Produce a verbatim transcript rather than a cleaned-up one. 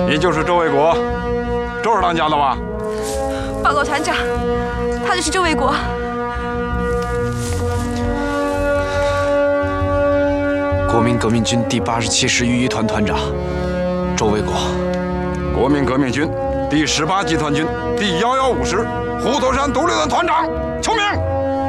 你就是周卫国，周二当家的吧？ 报告团长，他就是周卫国。 国民革命军第八十七师预一团团长周卫国。 国民革命军第十八集团军第幺幺五师虎头山独立团团长邱明。